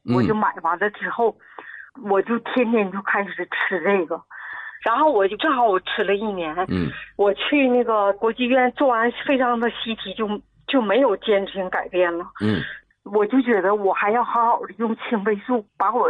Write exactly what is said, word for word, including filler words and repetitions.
我就买完了之后，嗯、我就天天就开始吃这个，然后我就正好我吃了一年， 嗯， 我去那个国际医院做完肺脏的 C T 就就没有坚持性改变了， 嗯， 我就觉得我还要好好的用青霉素把我